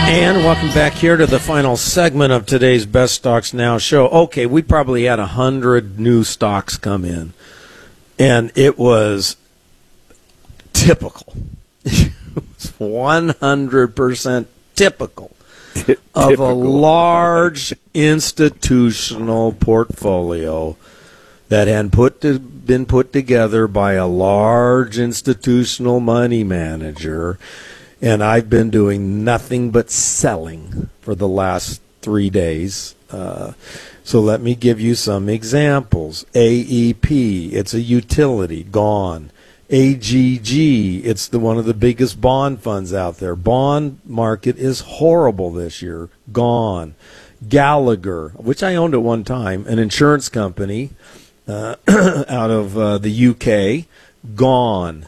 And welcome back here to the final segment of today's Best Stocks Now show. Okay, we probably had 100 new stocks come in, and it was typical. It was 100% typical of a large institutional portfolio that had been put together by a large institutional money manager. And I've been doing nothing but selling for the last 3 days. So let me give you some examples. AEP, it's a utility, gone. AGG, it's one of the biggest bond funds out there. Bond market is horrible this year, gone. Gallagher, which I owned at one time, an insurance company out of the UK, gone.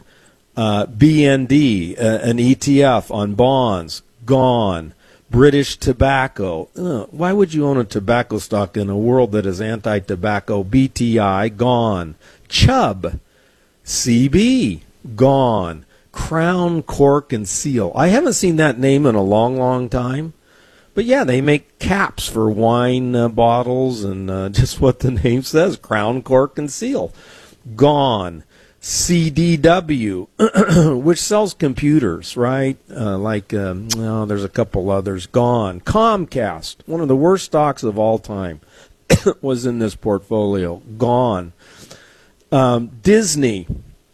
BND, an ETF on bonds, gone. British Tobacco. Why would you own a tobacco stock in a world that is anti-tobacco? BTI, gone. Chubb, CB, gone. Crown, Cork, and Seal. I haven't seen that name in a long, long time. But yeah, they make caps for wine bottles and just what the name says, Crown, Cork, and Seal. Gone. CDW, which sells computers, right? There's a couple others, gone. Comcast, one of the worst stocks of all time, was in this portfolio, gone. Disney,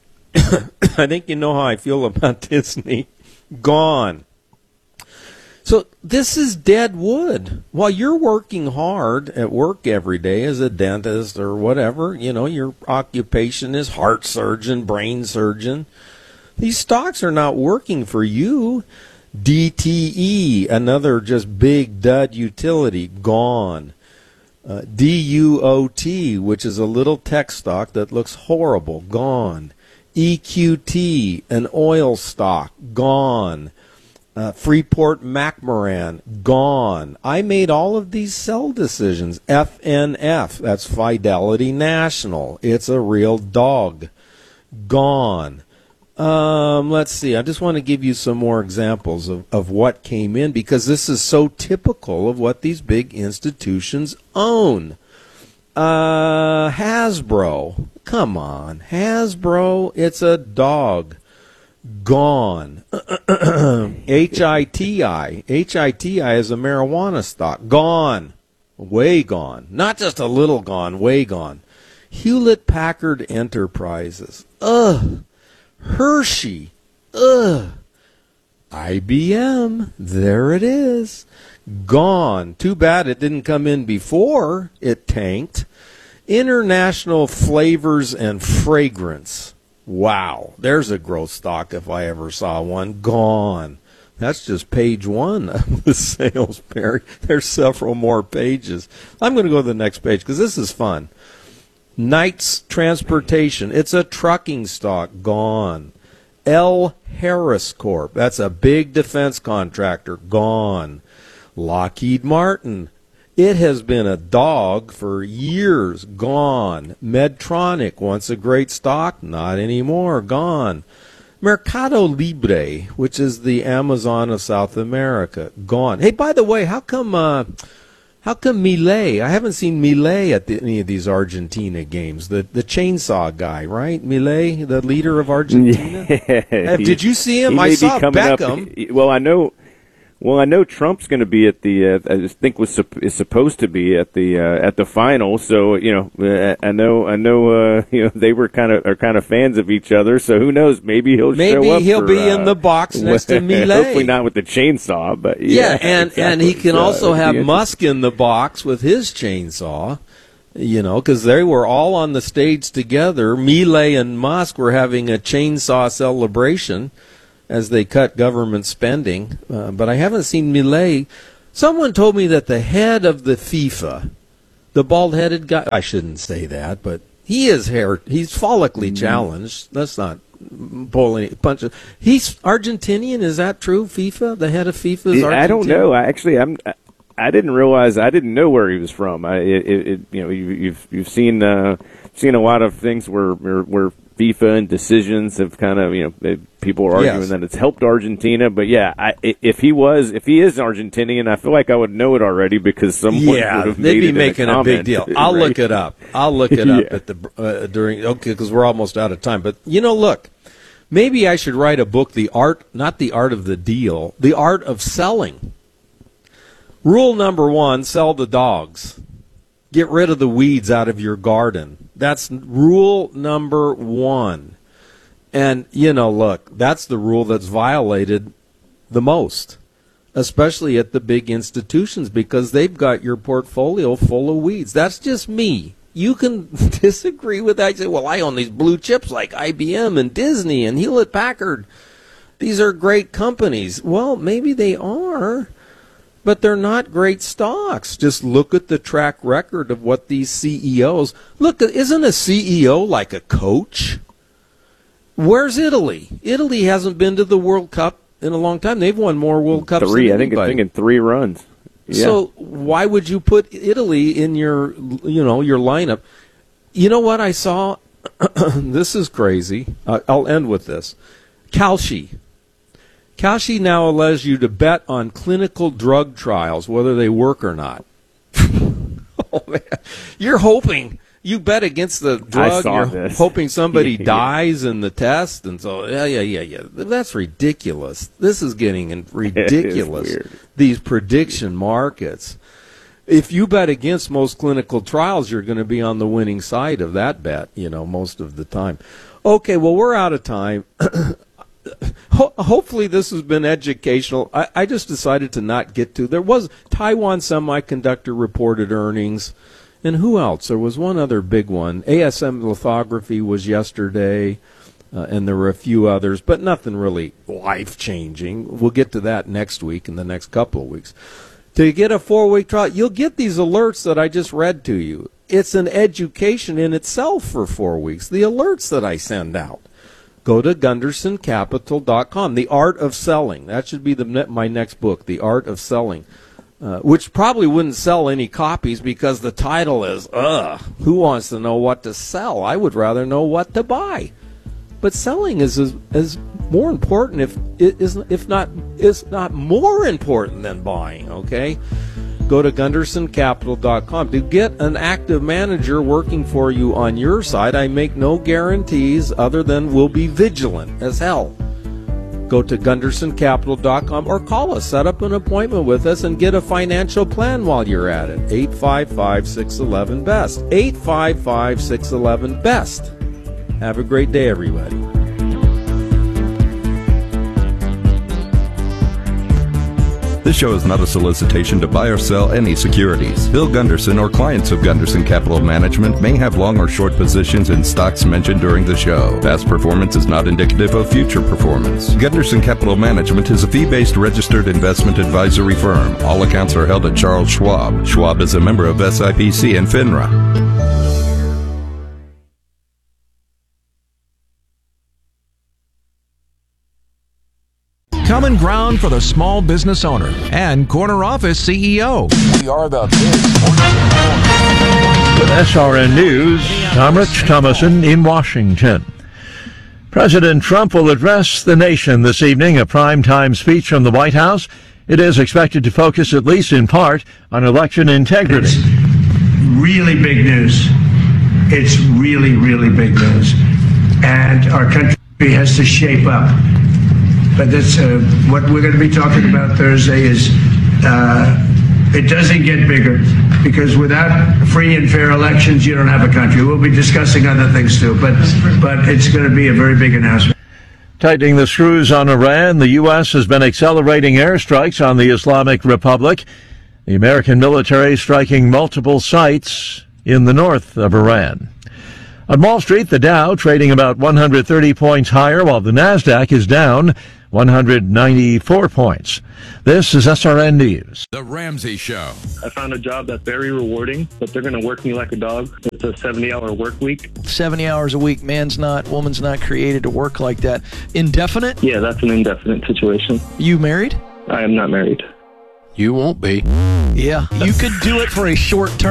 I think you know how I feel about Disney, gone. So this is dead wood. While you're working hard at work every day as a dentist or whatever, your occupation is heart surgeon, brain surgeon. These stocks are not working for you. DTE, another just big dud utility, gone. DUOT, which is a little tech stock that looks horrible, gone. EQT, an oil stock, gone. Freeport McMoran, gone. I made all of these sell decisions. FNF, that's Fidelity National. It's a real dog. Gone. Let's see. I just want to give you some more examples of what came in because this is so typical of what these big institutions own. Hasbro. Come on. Hasbro, it's a dog. Gone. HITI. HITI is a marijuana stock. Gone. Way gone. Not just a little gone, way gone. Hewlett-Packard Enterprises. Ugh. Hershey. Ugh. IBM. There it is. Gone. Too bad it didn't come in before it tanked. International Flavors and Fragrance. Wow, there's a growth stock if I ever saw one. Gone. That's just page one of the sales, Perry. There's several more pages. I'm going to go to the next page because this is fun. Knights Transportation. It's a trucking stock. Gone. L. Harris Corp. That's a big defense contractor. Gone. Lockheed Martin. It has been a dog for years. Gone. Medtronic, once a great stock, not anymore. Gone. Mercado Libre, which is the Amazon of South America, gone. Hey, by the way, how come Milei? I haven't seen Milei at any of these Argentina games. The chainsaw guy, right? Milei, the leader of Argentina. Yeah, did you see him? I saw Beckham. Well, I know Trump's going to be at the. I think is supposed to be at the final. So I know. They are kind of fans of each other. So who knows? Maybe he'll show up. He'll be in the box next to Milei. Hopefully not with the chainsaw, but and he can also have Musk in the box with his chainsaw. Because they were all on the stage together. Milei and Musk were having a chainsaw celebration as they cut government spending. But I haven't seen Milei. Someone told me that the head of the FIFA, the bald-headed guy, I shouldn't say that, but he's follically challenged. Let's not pull any punches. He's Argentinian, is that true, FIFA? The head of FIFA is Argentinian? I don't know. I didn't realize. I didn't know where he was from. You've seen a lot of things where FIFA and decisions have kind of, people are arguing that it's helped Argentina. But yeah, if he is Argentinian, I feel like I would know it already because someone would have made they'd be it making a big deal. I'll look it up. At the because we're almost out of time. But look, maybe I should write a book, not the art of the deal, the art of selling. Rule number 1: sell the dogs. Get rid of the weeds out of your garden. That's rule number 1. And, look, that's the rule that's violated the most, especially at the big institutions, because they've got your portfolio full of weeds. That's just me. You can disagree with that. You say, well, I own these blue chips like IBM and Disney and Hewlett-Packard. These are great companies. Well, maybe they are, but they're not great stocks. Just look at the track record of what these CEOs... Look, isn't a CEO like a coach? Where's Italy? Italy hasn't been to the World Cup in a long time. They've won more World Cups than anybody. I think it's thinking 3 runs. Yeah. So why would you put Italy in your lineup? You know what I saw? This is crazy. I'll end with this. Kalshi now allows you to bet on clinical drug trials, whether they work or not. Oh, man. You're hoping. You bet against the drug. You're hoping somebody dies in the test. And so, yeah. That's ridiculous. This is getting ridiculous. These prediction markets. If you bet against most clinical trials, you're going to be on the winning side of that bet, most of the time. Okay, well, we're out of time. Hopefully this has been educational. I just decided to not get to. There was Taiwan Semiconductor reported earnings. And who else? There was one other big one. ASM Lithography was yesterday, and there were a few others, but nothing really life-changing. We'll get to that next week, in the next couple of weeks. To get a 4-week trial, you'll get these alerts that I just read to you. It's an education in itself for 4 weeks, the alerts that I send out. Go to GundersonCapital.com, The Art of Selling. That should be my next book, The Art of Selling. Which probably wouldn't sell any copies because the title is, who wants to know what to sell? I would rather know what to buy. But selling is more important, if not more important than buying, okay? Go to GundersonCapital.com. To get an active manager working for you on your side, I make no guarantees other than we'll be vigilant as hell. Go to GundersonCapital.com or call us. Set up an appointment with us and get a financial plan while you're at it. 855-611-BEST. 855-611-BEST. Have a great day, everybody. This show is not a solicitation to buy or sell any securities. Bill Gunderson or clients of Gunderson Capital Management may have long or short positions in stocks mentioned during the show. Past performance is not indicative of future performance. Gunderson Capital Management is a fee-based registered investment advisory firm. All accounts are held at Charles Schwab. Schwab is a member of SIPC and FINRA. Common ground for the small business owner and corner office CEO. We are the biz. With SRN News, I'm Rich Thomason in Washington. President Trump will address the nation this evening, a primetime speech from the White House. It is expected to focus, at least in part, on election integrity. It's really big news. It's really, really big news. And our country has to shape up. But that's what we're going to be talking about Thursday is it doesn't get bigger because without free and fair elections, you don't have a country. We'll be discussing other things too, but it's going to be a very big announcement. Tightening the screws on Iran, the U.S. has been accelerating airstrikes on the Islamic Republic. The American military striking multiple sites in the north of Iran. On Wall Street, the Dow trading about 130 points higher, while the Nasdaq is down 194 points. This is SRN News. The Ramsey Show. I found a job that's very rewarding, but they're going to work me like a dog. It's a 70-hour work week. 70 hours a week. Woman's not created to work like that. Indefinite? Yeah, that's an indefinite situation. You married? I am not married. You won't be. Yeah, you could do it for a short term.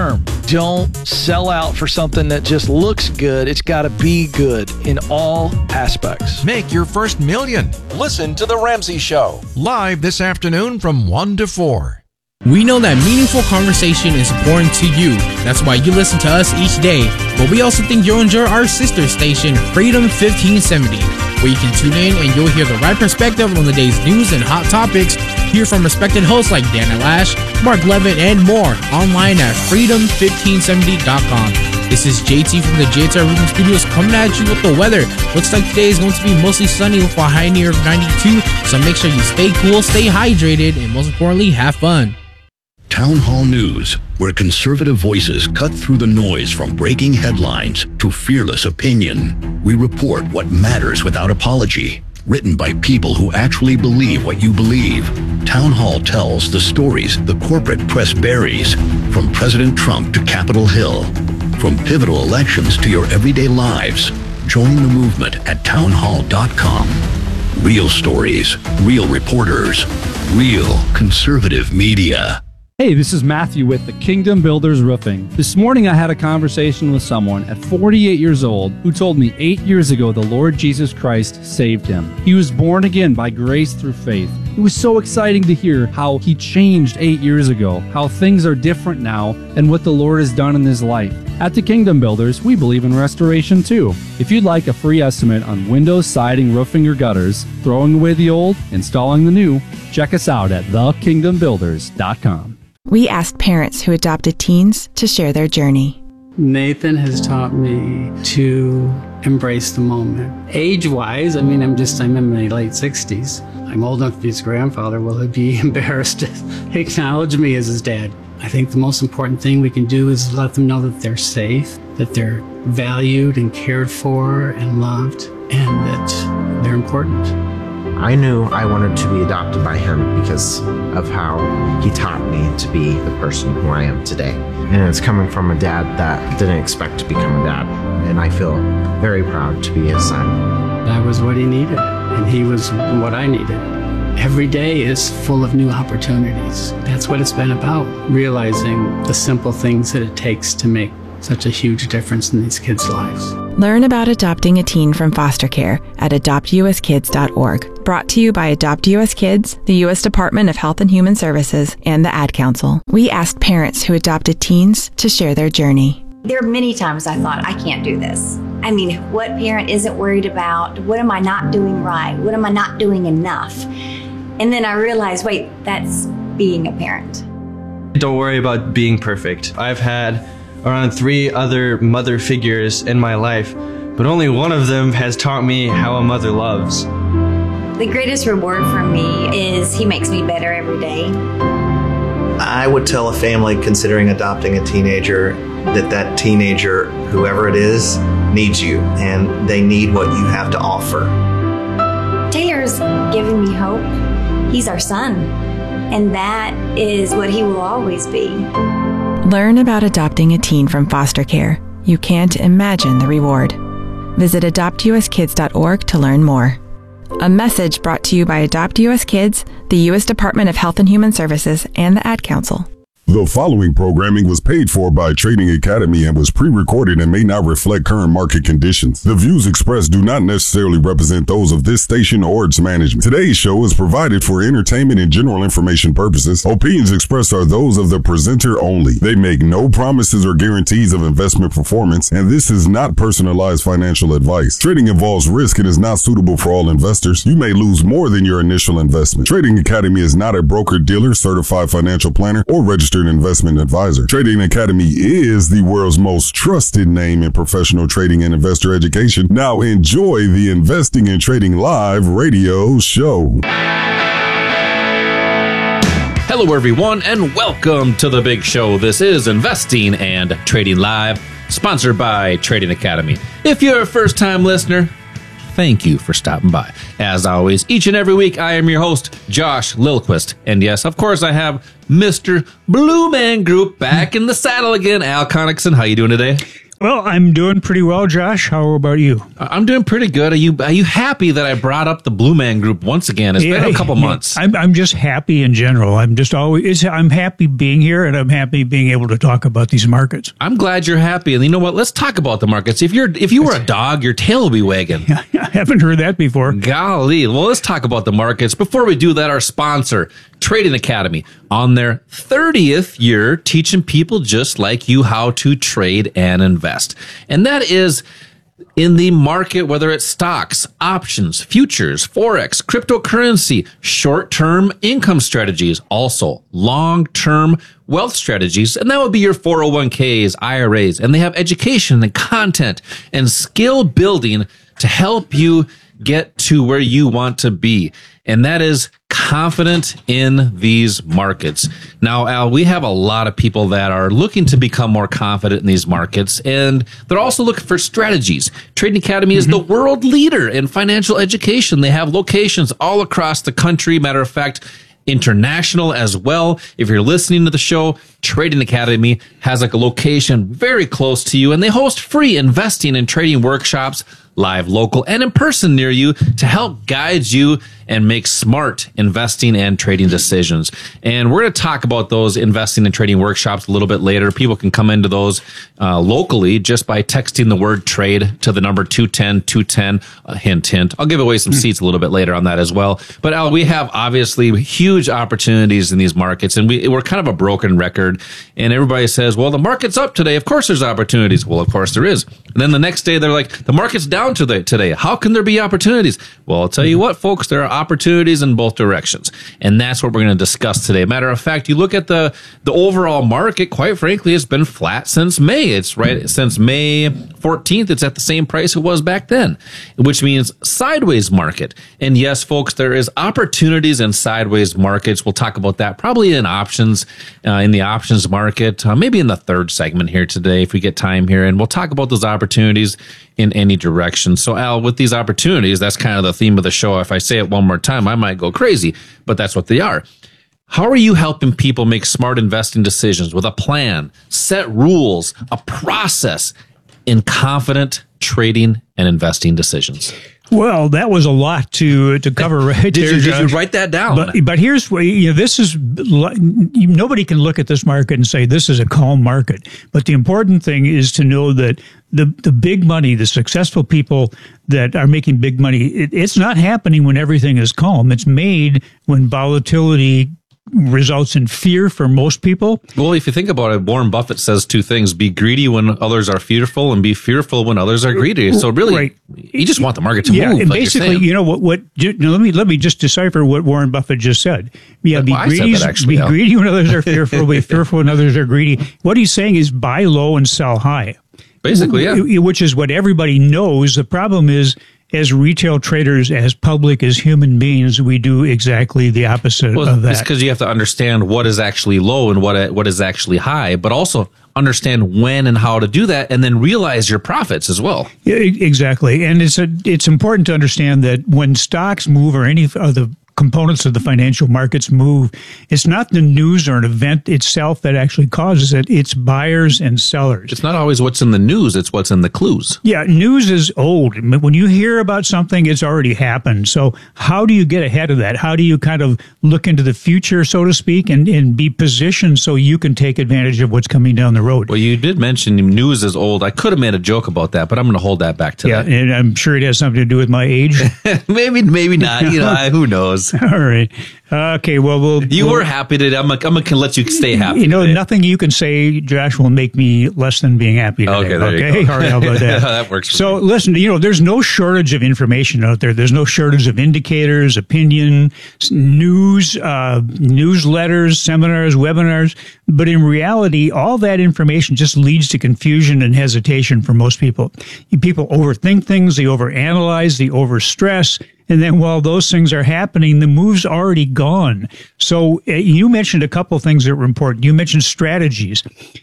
Don't sell out for something that just looks good. It's got to be good in all aspects. Make your first million. Listen to The Ramsey Show. Live this afternoon from 1 to 4. We know that meaningful conversation is important to you. That's why you listen to us each day. But we also think you'll enjoy our sister station, Freedom 1570, where you can tune in and you'll hear the right perspective on the day's news and hot topics. Hear from respected hosts like Dana Lash, Mark Levitt, and more online at freedom1570.com. This is JT from the JT Room Studios coming at you with the weather. Looks like today is going to be mostly sunny with a high near 92, so make sure you stay cool, stay hydrated, and most importantly, have fun. Town Hall News, where conservative voices cut through the noise from breaking headlines to fearless opinion. We report what matters without apology. Written by people who actually believe what you believe. Town Hall tells the stories the corporate press buries, from President Trump to Capitol Hill. From pivotal elections to your everyday lives. Join the movement at townhall.com. Real stories, real reporters, real conservative media. Hey, this is Matthew with the Kingdom Builders Roofing. This morning I had a conversation with someone at 48 years old who told me 8 years ago the Lord Jesus Christ saved him. He was born again by grace through faith. It was so exciting to hear how he changed 8 years ago, how things are different now, and what the Lord has done in his life. At the Kingdom Builders, we believe in restoration too. If you'd like a free estimate on windows, siding, roofing, or gutters, throwing away the old, installing the new, check us out at thekingdombuilders.com. We asked parents who adopted teens to share their journey. Nathan has taught me to embrace the moment. Age-wise, I'm in my late 60s. I'm old enough to be his grandfather. Will he be embarrassed to acknowledge me as his dad? I think the most important thing we can do is let them know that they're safe, that they're valued and cared for and loved, and that they're important. I knew I wanted to be adopted by him because of how he taught me to be the person who I am today. And it's coming from a dad that didn't expect to become a dad. And I feel very proud to be his son. That was what he needed, and he was what I needed. Every day is full of new opportunities. That's what it's been about, realizing the simple things that it takes to make such a huge difference in these kids' lives. Learn about adopting a teen from foster care at adoptuskids.org. Brought to you by Adopt US Kids, the U.S. Department of Health and Human Services, and the Ad Council. We asked parents who adopted teens to share their journey. There are many times I thought, I can't do this. I mean, what parent isn't worried about? What am I not doing right? What am I not doing enough? And then I realized, wait, that's being a parent. Don't worry about being perfect. I've had around 3 other mother figures in my life, but only one of them has taught me how a mother loves. The greatest reward for me is he makes me better every day. I would tell a family considering adopting a teenager that teenager, whoever it is, needs you, and they need what you have to offer. Taylor's giving me hope. He's our son, and that is what he will always be. Learn about adopting a teen from foster care. You can't imagine the reward. Visit adoptuskids.org to learn more. A message brought to you by Adopt US Kids, the U.S. Department of Health and Human Services, and the Ad Council. The following programming was paid for by Trading Academy and was pre-recorded and may not reflect current market conditions. The views expressed do not necessarily represent those of this station or its management. Today's show is provided for entertainment and general information purposes. Opinions expressed are those of the presenter only. They make no promises or guarantees of investment performance, and this is not personalized financial advice. Trading involves risk and is not suitable for all investors. You may lose more than your initial investment. Trading Academy is not a broker-dealer, certified financial planner, or registered investment advisor. Trading Academy is the world's most trusted name in professional trading and investor education. Now enjoy the Investing and Trading Live radio show. Hello everyone and welcome to the big show. This is Investing and Trading Live, sponsored by Trading Academy. If you're a first-time listener, thank you for stopping by. As always, each and every week, I am your host, Josh Lilquist. And yes, of course, I have Mr. Blue Man Group back in the saddle again. Al Connickson, how you doing today? Well, I'm doing pretty well, Josh. How about you? I'm doing pretty good. Are you happy that I brought up the Blue Man Group once again? It's been a couple months. I'm just happy in general. I'm happy being here, and I'm happy being able to talk about these markets. I'm glad you're happy. And you know what? Let's talk about the markets. If you were a dog, your tail will be wagging. I haven't heard that before. Golly. Well, let's talk about the markets. Before we do that, our sponsor, Trading Academy, on their 30th year, teaching people just like you how to trade and invest. And that is in the market, whether it's stocks, options, futures, forex, cryptocurrency, short-term income strategies, also long-term wealth strategies, and that would be your 401ks, IRAs, and they have education and content and skill building to help you get to where you want to be. And that is confident in these markets. Now, Al, we have a lot of people that are looking to become more confident in these markets, and they're also looking for strategies. Trading Academy is the world leader in financial education. They have locations all across the country. Matter of fact, international as well. If you're listening to the show, Trading Academy has a location very close to you, and they host free investing and trading workshops, live, local, and in person near you to help guide you and make smart investing and trading decisions. And we're going to talk about those investing and trading workshops a little bit later. People can come into those locally just by texting the word trade to the number 210-210. Hint, hint. I'll give away some seats a little bit later on that as well. But Al, we have obviously huge opportunities in these markets, and we're kind of a broken record. And everybody says, well, the market's up today. Of course there's opportunities. Well, of course there is. And then the next day they're like, the market's down today. How can there be opportunities? Well, I'll tell you what, folks, there are opportunities in both directions. And that's what we're going to discuss today. Matter of fact, you look at the overall market, quite frankly, it's been flat since May. It's right since May 14th. It's at the same price it was back then, which means sideways market. And yes, folks, there is opportunities in sideways markets. We'll talk about that probably in options, in the options market, maybe in the third segment here today, if we get time here. And we'll talk about those opportunities in any direction. So Al, with these opportunities, that's kind of the theme of the show. If I say it one more time, I might go crazy, but that's what they are. How are you helping people make smart investing decisions with a plan, set rules, a process in confident trading and investing decisions? Well, that was a lot to cover right there. Did you write that down? But here's where, this is, nobody can look at this market and say this is a calm market. But the important thing is to know that the big money, the successful people that are making big money, it's not happening when everything is calm. It's made when volatility results in fear for most people. Well, if you think about it, Warren Buffett says two things: be greedy when others are fearful, and be fearful when others are greedy. So really, you just want the market to move. And like basically, let me just decipher what Warren Buffett just said. Yeah, be greedy when others are fearful, be fearful when others are greedy. What he's saying is buy low and sell high. Basically, yeah. Which is what everybody knows. The problem is, as retail traders, as public, as human beings, we do exactly the opposite of that. It's because you have to understand what is actually low and what is actually high, but also understand when and how to do that, and then realize your profits as well. Yeah, exactly. And it's important to understand that when stocks move or any of the components of the financial markets move, it's not the news or an event itself that actually causes it. It's buyers and sellers. It's not always what's in the news. It's what's in the clues. Yeah, news is old. When you hear about something, it's already happened. So how do you get ahead of that? How do you kind of look into the future, so to speak, and be positioned so you can take advantage of what's coming down the road? Well, you did mention news is old. I could have made a joke about that, but I'm going to hold that back today. Yeah, and I'm sure it has something to do with my age. maybe not. Who knows? All right. Okay. Well, you were happy today. I'm going to let you stay happy. Today. Nothing you can say, Josh, will make me less than being happy today. Okay. There you go. All right. How about that? That works. So listen, there's no shortage of information out there. There's no shortage of indicators, opinion, news, newsletters, seminars, webinars. But in reality, all that information just leads to confusion and hesitation for most people. People overthink things. They overanalyze. They overstress. And then while those things are happening, the move's already gone. So you mentioned a couple of things that were important. You mentioned strategies.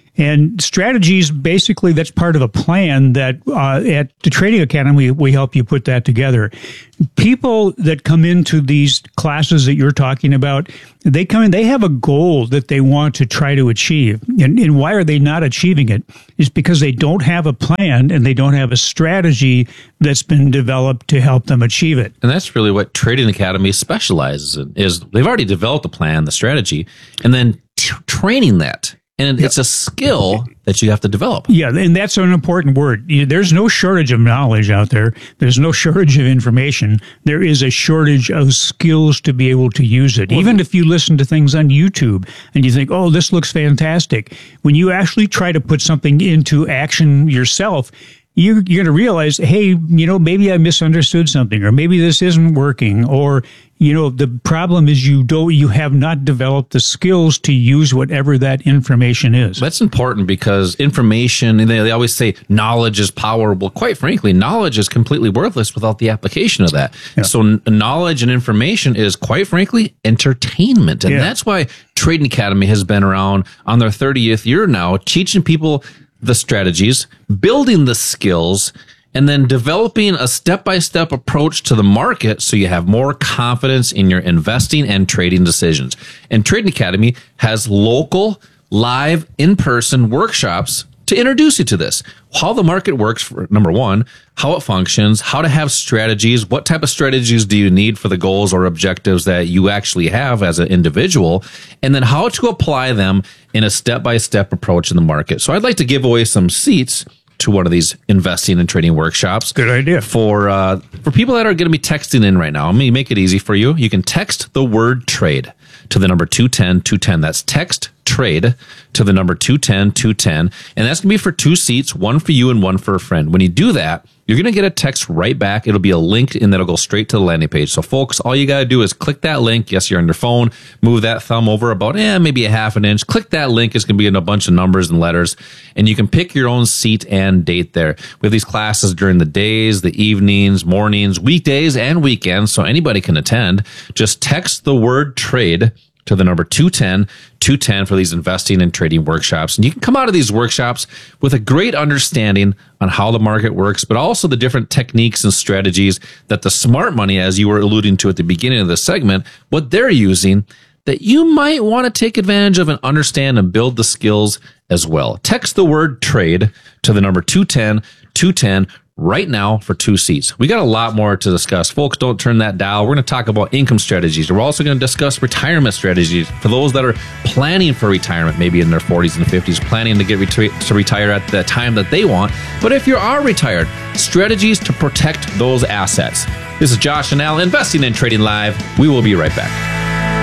And strategies, basically, that's part of a plan that at the Trading Academy, we help you put that together. People that come into these classes that you're talking about, they come in, they have a goal that they want to try to achieve. And why are they not achieving it? Is because they don't have a plan and they don't have a strategy that's been developed to help them achieve it. And that's really what Trading Academy specializes in, is they've already developed the plan, the strategy, and then training that. And it's a skill that you have to develop. Yeah, and that's an important word. There's no shortage of knowledge out there. There's no shortage of information. There is a shortage of skills to be able to use it. Even if you listen to things on YouTube and you think, oh, this looks fantastic, when you actually try to put something into action yourself, you're going to realize, hey, maybe I misunderstood something, or maybe this isn't working, or, the problem is you have not developed the skills to use whatever that information is. That's important because information, and they always say knowledge is power. Well, quite frankly, knowledge is completely worthless without the application of that. Yeah. So knowledge and information is, quite frankly, entertainment. And that's why Trading Academy has been around on their 30th year now, teaching people the strategies, building the skills, and then developing a step-by-step approach to the market so you have more confidence in your investing and trading decisions. And Trading Academy has local, live, in-person workshops to introduce you to this. How the market works, for number one, how it functions, how to have strategies, what type of strategies do you need for the goals or objectives that you actually have as an individual, and then how to apply them in a step-by-step approach in the market. So I'd like to give away some seats to one of these investing and trading workshops. Good idea. For people that are going to be texting in right now, I'm going to make it easy for you. You can text the word trade to the number 210-210. That's text trade to the number 210-210. And that's going to be for 2 seats, one for you and one for a friend. When you do that, you're going to get a text right back. It'll be a link and that'll go straight to the landing page. So folks, all you got to do is click that link. Yes, you're on your phone. Move that thumb over about maybe a half an inch. Click that link. It's going to be in a bunch of numbers and letters. And you can pick your own seat and date there. We have these classes during the days, the evenings, mornings, weekdays, and weekends. So anybody can attend. Just text the word trade to the number 210-210 for these investing and trading workshops. And you can come out of these workshops with a great understanding on how the market works, but also the different techniques and strategies that the smart money, as you were alluding to at the beginning of the segment, what they're using that you might want to take advantage of and understand and build the skills as well. Text the word trade to the number 210-210 right now for 2 seats. We got a lot more to discuss. Folks, don't turn that dial. We're going to talk about income strategies. We're also going to discuss retirement strategies for those that are planning for retirement, maybe in their 40s and 50s, planning to get to retire at the time that they want. But if you are retired, strategies to protect those assets. This is Josh and Al, Investing and Trading Live. We will be right back.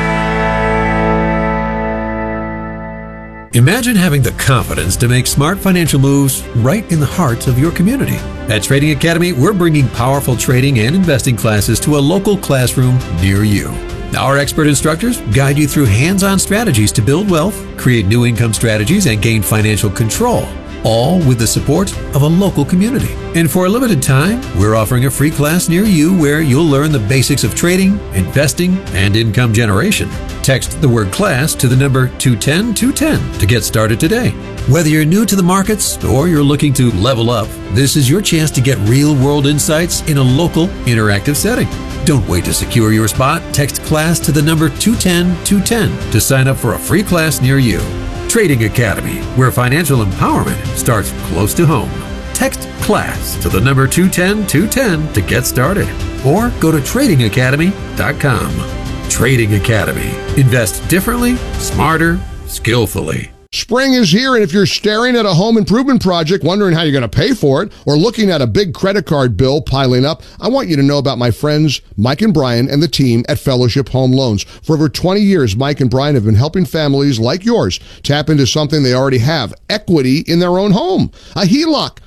Imagine having the confidence to make smart financial moves right in the heart of your community. At Trading Academy, we're bringing powerful trading and investing classes to a local classroom near you. Our expert instructors guide you through hands-on strategies to build wealth, create new income strategies, and gain financial control, all with the support of a local community. And for a limited time, we're offering a free class near you where you'll learn the basics of trading, investing, and income generation. Text the word class to the number 210-210 to get started today. Whether you're new to the markets or you're looking to level up, this is your chance to get real-world insights in a local, interactive setting. Don't wait to secure your spot. Text class to the number 210-210 to sign up for a free class near you. Trading Academy, where financial empowerment starts close to home. Text class to the number 210-210 to get started, or go to tradingacademy.com. Trading Academy. Invest differently, smarter, skillfully. Spring is here, and if you're staring at a home improvement project, wondering how you're going to pay for it, or looking at a big credit card bill piling up, I want you to know about my friends Mike and Brian and the team at Fellowship Home Loans. For over 20 years, Mike and Brian have been helping families like yours tap into something they already have, equity in their own home. A HELOC,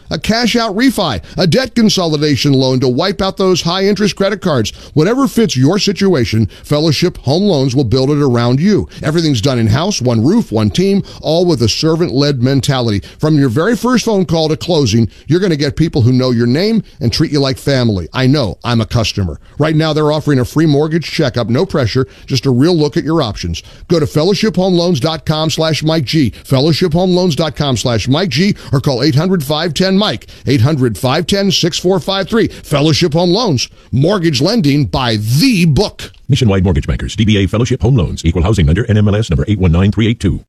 a cash out refi, a debt consolidation loan to wipe out those high interest credit cards. Whatever fits your situation, Fellowship Home Loans will build it around you. Everything's done in-house, one roof, one team, all with a servant-led mentality. From your very first phone call to closing, you're going to get people who know your name and treat you like family. I know, I'm a customer. Right now, they're offering a free mortgage checkup, no pressure, just a real look at your options. Go to fellowshiphomeloans.com/Mike G, fellowshiphomeloans.com/Mike G, or call 800-510-MIKE, 800-510-6453. Fellowship Home Loans, mortgage lending by the book. Nationwide Mortgage Bankers, DBA Fellowship Home Loans, Equal Housing Lender, NMLS number 819382.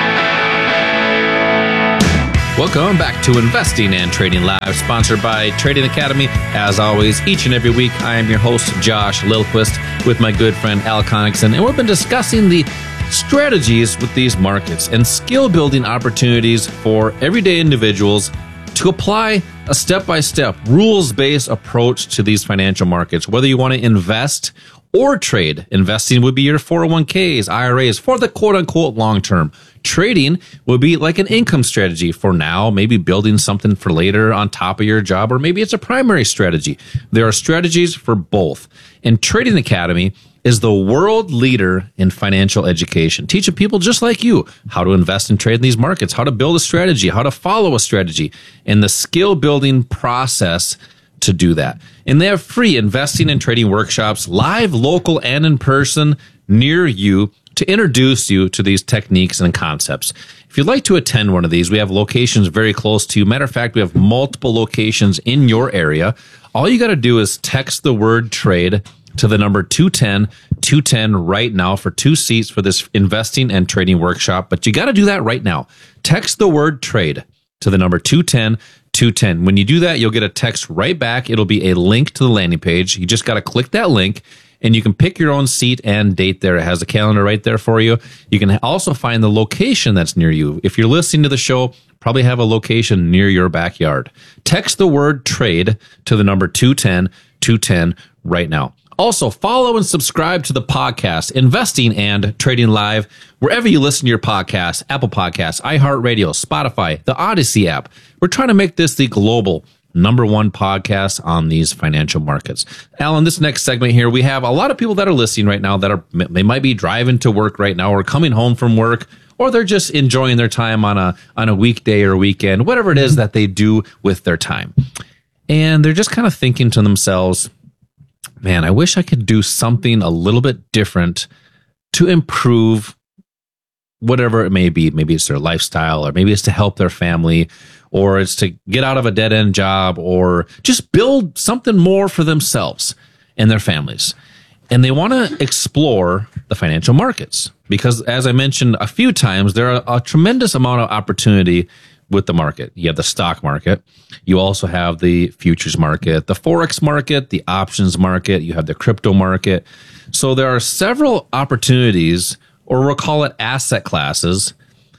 Welcome back to Investing and Trading Live, sponsored by Trading Academy. As always, each and every week, I am your host, Josh Lilquist, with my good friend Al Connickson, and we've been discussing the strategies with these markets and skill-building opportunities for everyday individuals to apply a step-by-step, rules-based approach to these financial markets. Whether you want to invest or trade, investing would be your 401ks, IRAs for the quote-unquote long-term. Trading would be like an income strategy for now, maybe building something for later on top of your job, or maybe it's a primary strategy. There are strategies for both. And Trading Academy is the world leader in financial education, teaching people just like you how to invest and trade in these markets, how to build a strategy, how to follow a strategy, and the skill building process to do that. And they have free investing and trading workshops, live, local, and in person near you, to introduce you to these techniques and concepts. If you'd like to attend one of these, we have locations very close to you. Matter of fact, we have multiple locations in your area. All you got to do is text the word trade to the number 210 right now for 2 seats for this investing and trading workshop. But you got to do that right now. Text the word trade to the number 210. When you do that, you'll get a text right back. It'll be a link to the landing page. You just got to click that link, and you can pick your own seat and date there. It has a calendar right there for you. You can also find the location that's near you. If you're listening to the show, probably have a location near your backyard. Text the word trade to the number 210 right now. Also, follow and subscribe to the podcast, Investing and Trading Live, wherever you listen to your podcasts, Apple Podcasts, iHeartRadio, Spotify, the Odyssey app. We're trying to make this the global #1 podcast on these financial markets. Alan, this next segment here, we have a lot of people that are listening right now they might be driving to work right now or coming home from work, or they're just enjoying their time on a weekday or weekend, whatever it is that they do with their time. And they're just kind of thinking to themselves, man, I wish I could do something a little bit different to improve whatever it may be. Maybe it's their lifestyle, or maybe it's to help their family, or it's to get out of a dead-end job, or just build something more for themselves and their families. And they want to explore the financial markets because, as I mentioned a few times, there are a tremendous amount of opportunity with the market. You have the stock market. You also have the futures market, the Forex market, the options market. You have the crypto market. So there are several opportunities, or we'll call it asset classes,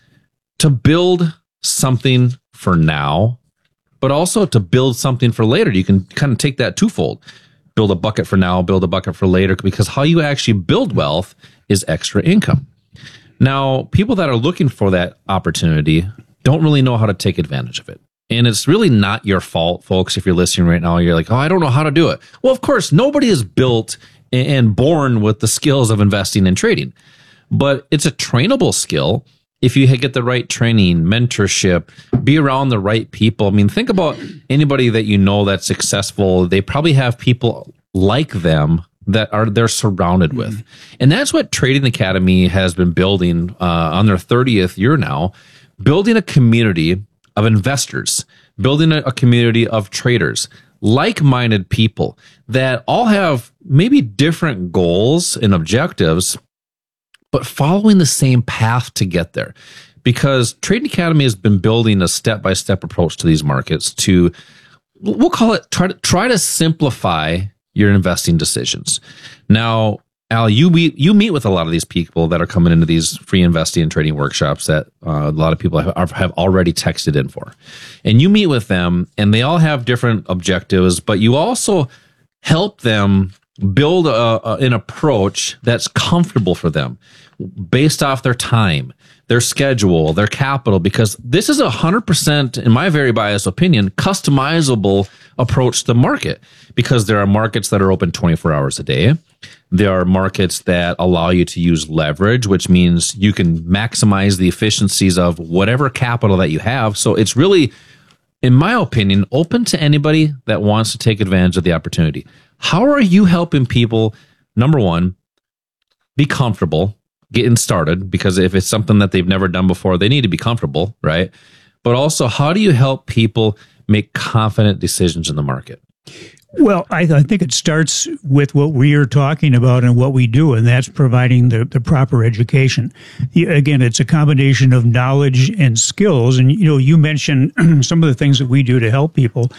to build something for now, but also to build something for later. You can kind of take that twofold. Build a bucket for now, build a bucket for later, because how you actually build wealth is extra income. Now, people that are looking for that opportunity don't really know how to take advantage of it. And it's really not your fault, folks. If you're listening right now, you're like, oh, I don't know how to do it. Well, of course, nobody is built and born with the skills of investing and trading, but it's a trainable skill if you get the right training, mentorship, be around the right people. I mean, think about anybody that you know that's successful. They probably have people like them that they're surrounded with. And that's what Trading Academy has been building on their 30th year now, building a community of investors, building a community of traders, like-minded people that all have maybe different goals and objectives, but following the same path to get there. Because Trading Academy has been building a step-by-step approach to these markets to, we'll call it, try to simplify your investing decisions. Now, Al, you meet with a lot of these people that are coming into these free investing and trading workshops that a lot of people have already texted in for. And you meet with them, and they all have different objectives, but you also help them build an approach that's comfortable for them based off their time, their schedule, their capital, because this is 100%, in my very biased opinion, customizable approach to the market, because there are markets that are open 24 hours a day. There are markets that allow you to use leverage, which means you can maximize the efficiencies of whatever capital that you have. So it's really, in my opinion, open to anybody that wants to take advantage of the opportunity. How are you helping people, number one, be comfortable getting started? Because if it's something that they've never done before, they need to be comfortable, right? But also, how do you help people make confident decisions in the market? Well, I think it starts with what we are talking about and what we do, and that's providing the proper education. Again, it's a combination of knowledge and skills. And, you mentioned some of the things that we do to help people.